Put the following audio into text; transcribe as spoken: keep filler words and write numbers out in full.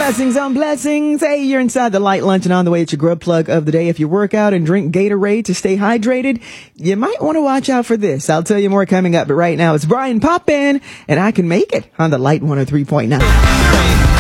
Blessings on blessings. Hey, you're inside the light lunch and on the way. It's your grub plug of the day. If you work out and drink Gatorade to stay hydrated, you might want to watch out for this. I'll tell you more coming up, but right now it's Brian Poppin, and I Can Make It on the Light one oh three point nine.